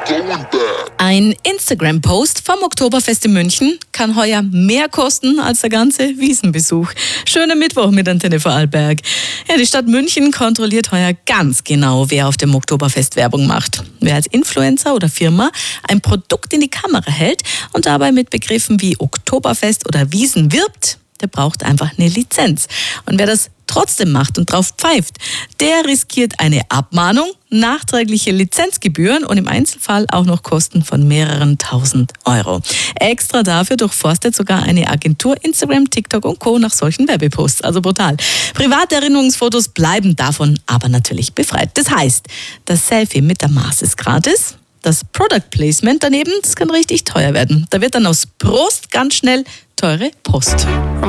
Ein Instagram-Post vom Oktoberfest in München kann heuer mehr kosten als der ganze Wiesenbesuch. Schöner Mittwoch mit Antenne Vorarlberg. Ja, die Stadt München kontrolliert heuer ganz genau, wer auf dem Oktoberfest Werbung macht. Wer als Influencer oder Firma ein Produkt in die Kamera hält und dabei mit Begriffen wie Oktoberfest oder Wiesn wirbt, der braucht einfach eine Lizenz. Und wer das trotzdem macht und drauf pfeift, der riskiert eine Abmahnung, nachträgliche Lizenzgebühren und im Einzelfall auch noch Kosten von mehreren tausend Euro. Extra dafür durchforstet sogar eine Agentur Instagram, TikTok und Co. nach solchen Werbeposts. Also brutal. Private Erinnerungsfotos bleiben davon aber natürlich befreit. Das heißt, das Selfie mit der Maß ist gratis. Das Product Placement daneben, das kann richtig teuer werden. Da wird dann aus Prost ganz schnell teure Post.